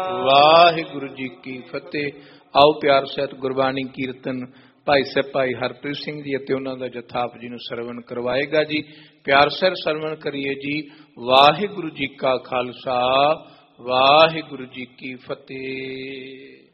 ਵਾਹਿਗੁਰੂ ਜੀ ਕੀ ਫਤਿਹ। ਆਓ ਪਿਆਰ ਸਹਿਤ ਗੁਰਬਾਣੀ ਕੀਰਤਨ ਭਾਈ ਸਾਹਿਬ ਭਾਈ ਹਰਪ੍ਰੀਤ ਸਿੰਘ ਜੀ ਅਤੇ ਉਹਨਾਂ ਦਾ ਜਥਾ ਆਪ ਜੀ ਨੂੰ ਸਰਵਣ ਕਰਵਾਏਗਾ ਜੀ। ਪਿਆਰ ਸਹਿਤ ਸਰਵਣ ਕਰੀਏ ਜੀ। ਵਾਹਿਗੁਰੂ ਜੀ ਕਾ ਖਾਲਸਾ, ਵਾਹਿਗੁਰੂ ਜੀ ਕੀ ਫਤਿਹ।